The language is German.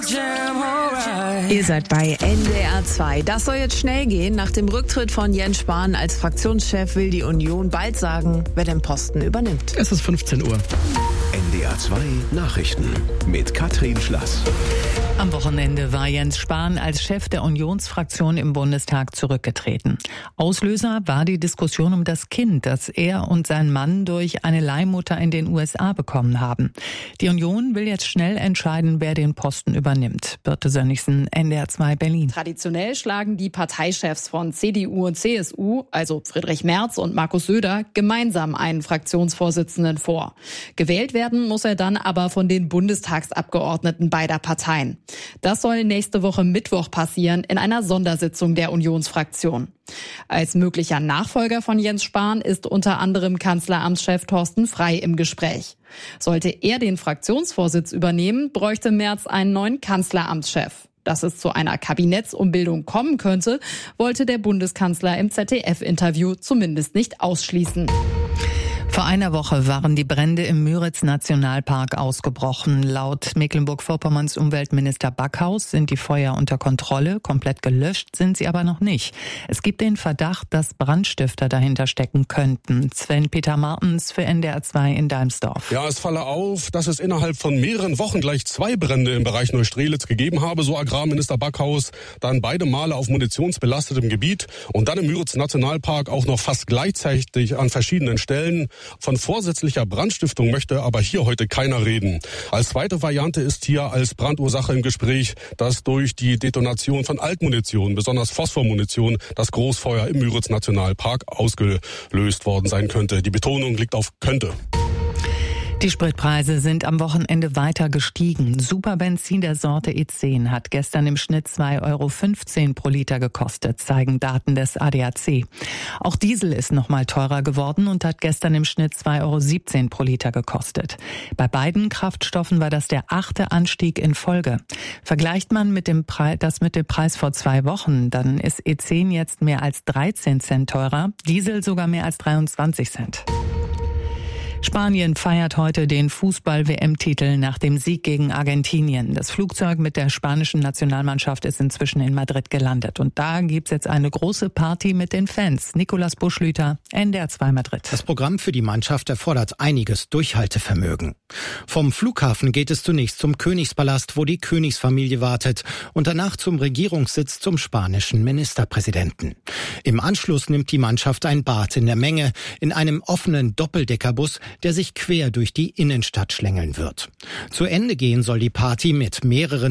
Ihr seid bei NDR 2. Das soll jetzt schnell gehen. Nach dem Rücktritt von Jens Spahn als Fraktionschef will die Union bald sagen, wer den Posten übernimmt. Es ist 15 Uhr. NDR 2 Nachrichten mit Katrin Schlass. Am Wochenende war Jens Spahn als Chef der Unionsfraktion im Bundestag zurückgetreten. Auslöser war die Diskussion um das Kind, das er und sein Mann durch eine Leihmutter in den USA bekommen haben. Die Union will jetzt schnell entscheiden, wer den Posten übernimmt. Birte Sönnigsen, NDR 2 Berlin. Traditionell schlagen die Parteichefs von CDU und CSU, also Friedrich Merz und Markus Söder, gemeinsam einen Fraktionsvorsitzenden vor. Gewählt werden muss er dann aber von den Bundestagsabgeordneten beider Parteien. Das soll nächste Woche Mittwoch passieren in einer Sondersitzung der Unionsfraktion. Als möglicher Nachfolger von Jens Spahn ist unter anderem Kanzleramtschef Thorsten Frey im Gespräch. Sollte er den Fraktionsvorsitz übernehmen, bräuchte Merz einen neuen Kanzleramtschef. Dass es zu einer Kabinettsumbildung kommen könnte, wollte der Bundeskanzler im ZDF-Interview zumindest nicht ausschließen. Vor einer Woche waren die Brände im Müritz-Nationalpark ausgebrochen. Laut Mecklenburg-Vorpommerns Umweltminister Backhaus sind die Feuer unter Kontrolle. Komplett gelöscht sind sie aber noch nicht. Es gibt den Verdacht, dass Brandstifter dahinter stecken könnten. Sven-Peter Martens für NDR 2 in Dalmsdorf. Ja, es falle auf, dass es innerhalb von mehreren Wochen gleich 2 Brände im Bereich Neustrelitz gegeben habe, so Agrarminister Backhaus. Dann beide Male auf munitionsbelastetem Gebiet und dann im Müritz-Nationalpark auch noch fast gleichzeitig an verschiedenen Stellen. Von vorsätzlicher Brandstiftung möchte aber hier heute keiner reden. Als zweite Variante ist hier als Brandursache im Gespräch, dass durch die Detonation von Altmunition, besonders Phosphormunition, das Großfeuer im Müritz-Nationalpark ausgelöst worden sein könnte. Die Betonung liegt auf könnte. Die Spritpreise sind am Wochenende weiter gestiegen. Superbenzin der Sorte E10 hat gestern im Schnitt 2,15 € pro Liter gekostet, zeigen Daten des ADAC. Auch Diesel ist nochmal teurer geworden und hat gestern im Schnitt 2,17 € pro Liter gekostet. Bei beiden Kraftstoffen war das der 8. Anstieg in Folge. Vergleicht man mit dem Preis vor 2 Wochen, dann ist E10 jetzt mehr als 13 Cent teurer, Diesel sogar mehr als 23 Cent. Spanien feiert heute den Fußball-WM-Titel nach dem Sieg gegen Argentinien. Das Flugzeug mit der spanischen Nationalmannschaft ist inzwischen in Madrid gelandet. Und da gibt's jetzt eine große Party mit den Fans. Nicolas Buschlüter, NDR 2 Madrid. Das Programm für die Mannschaft erfordert einiges Durchhaltevermögen. Vom Flughafen geht es zunächst zum Königspalast, wo die Königsfamilie wartet. Und danach zum Regierungssitz zum spanischen Ministerpräsidenten. Im Anschluss nimmt die Mannschaft ein Bad in der Menge in einem offenen Doppeldeckerbus, der sich quer durch die Innenstadt schlängeln wird. Zu Ende gehen soll die Party mit mehreren